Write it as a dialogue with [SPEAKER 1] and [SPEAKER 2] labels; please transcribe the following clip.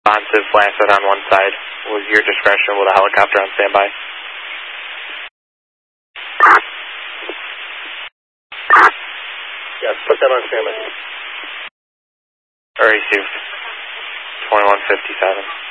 [SPEAKER 1] responsive flaccid on one side. Was your discretion with a helicopter on standby?
[SPEAKER 2] Yes, put that on standby.
[SPEAKER 1] Received. 2157.